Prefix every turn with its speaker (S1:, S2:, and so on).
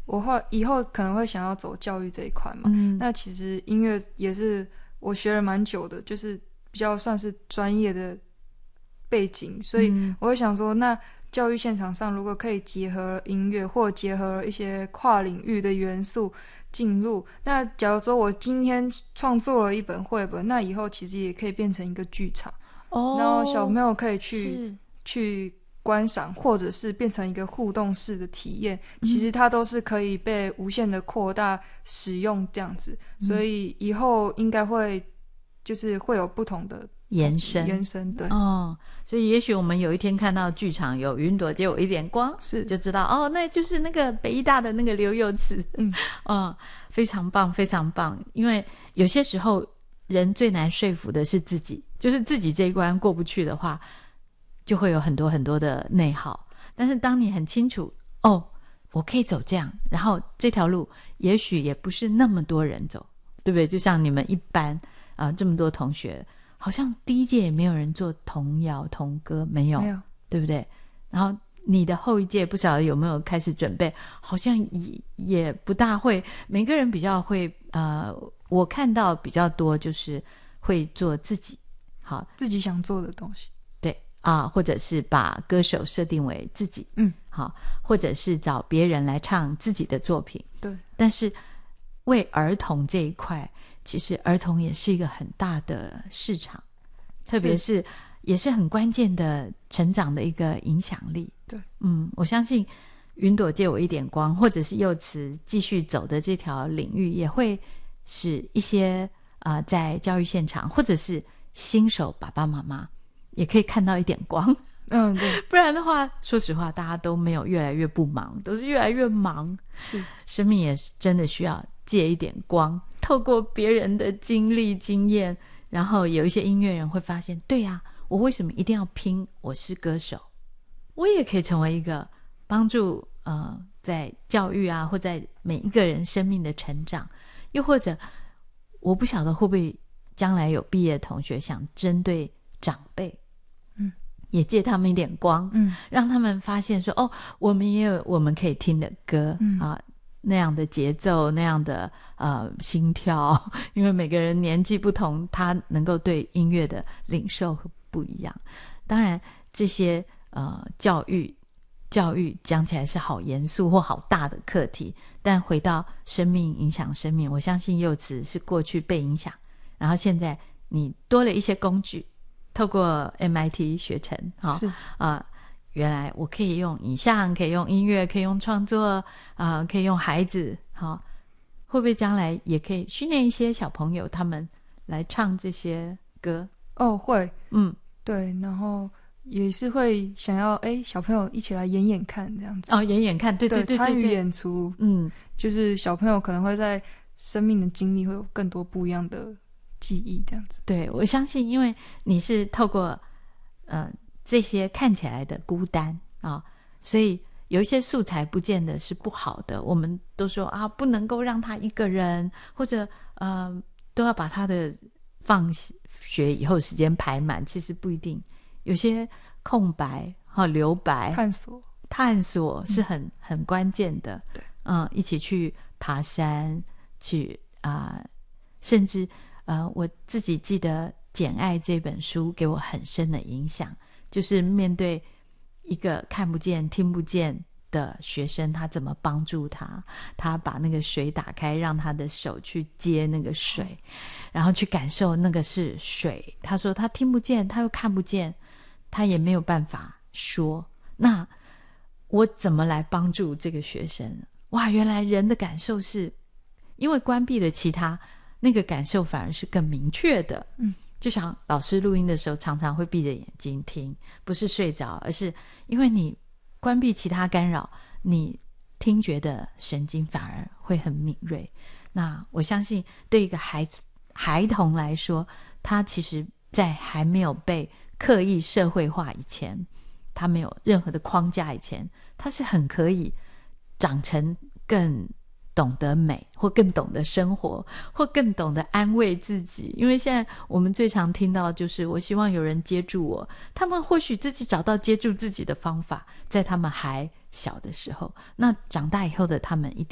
S1: 以后可能会想要走教育这一块嘛。那其实音乐也是我学了蛮久的，就是比较算是专业的背景，所以我会想说，那教育现场上如果可以结合音乐或结合了一些跨领域的元素进入，那假如说我今天创作了一本绘本，那以后其实也可以变成一个剧场，然后小朋友可以去观赏，或者是变成一个互动式的体验，其实它都是可以被无限的扩大使用这样子，所以以后应该会就是会有不同的延伸，对。
S2: 所以也许我们有一天看到剧场有云朵借我一点光，是就知道那就是那个北艺大的那个刘幼慈。非常棒非常棒。因为有些时候人最难说服的是自己，就是自己这一关过不去的话，就会有很多很多的内耗。但是当你很清楚我可以走这样，然后这条路也许也不是那么多人走，对不对？就像你们一般这么多同学，好像第一届也没有人做童谣童歌，没有，对不对？然后你的后一届不晓得有没有开始准备，好像也不大会，每个人比较会我看到比较多就是会做自己
S1: 想做的东西，
S2: 对或者是把歌手设定为自己，或者是找别人来唱自己的作品，
S1: 对。
S2: 但是为儿童这一块，其实儿童也是一个很大的市场，特别是也是很关键的成长的一个影响力。
S1: 对，
S2: 我相信云朵借我一点光，或者是幼慈继续走的这条领域，也会使一些在教育现场或者是新手爸爸妈妈也可以看到一点光。
S1: 对，
S2: 不然的话，说实话，大家都没有越来越不忙，都是越来越忙。
S1: 是，
S2: 生命也是真的需要借一点光，透过别人的经历经验，然后有一些音乐人会发现，对啊，我为什么一定要拼我是歌手？我也可以成为一个帮助在教育或在每一个人生命的成长。又或者我不晓得会不会将来有毕业同学想针对长辈，也借他们一点光，让他们发现说我们也有我们可以听的歌，那样的节奏，那样的心跳，因为每个人年纪不同，他能够对音乐的领受不一样。当然这些教育讲起来是好严肃或好大的课题，但回到生命影响生命，我相信幼慈是过去被影响，然后现在你多了一些工具，透过 MIT 学程原来我可以用影像，可以用音乐，可以用创作可以用孩子会不会将来也可以训练一些小朋友他们来唱这些歌？
S1: 会，对，然后也是会想要小朋友一起来演演看这样子。
S2: 演演看，对对对对，
S1: 参与演出，就是小朋友可能会在生命的经历会有更多不一样的记忆这样子。
S2: 对，我相信因为你是透过这些看起来的孤单所以有一些素材不见得是不好的，我们都说不能够让他一个人，或者都要把他的放学以后时间排满，其实不一定，有些空白留白探索是很关键的。
S1: 对，
S2: 一起去爬山，去甚至我自己记得《简爱》这本书给我很深的影响，就是面对一个看不见听不见的学生，他怎么帮助他把那个水打开，让他的手去接那个水，然后去感受那个是水。他说他听不见，他又看不见，他也没有办法说，那我怎么来帮助这个学生？哇，原来人的感受是因为关闭了其他，那个感受反而是更明确的。就像老师录音的时候常常会闭着眼睛听，不是睡着，而是因为你关闭其他干扰，你听觉的神经反而会很敏锐。那我相信对一个孩童来说，他其实在还没有被刻意社会化以前，他没有任何的框架以前，他是很可以长成更懂得美，或更懂得生活，或更懂得安慰自己。因为现在我们最常听到就是我希望有人接住我，他们或许自己找到接住自己的方法，在他们还小的时候，那长大以后的他们一定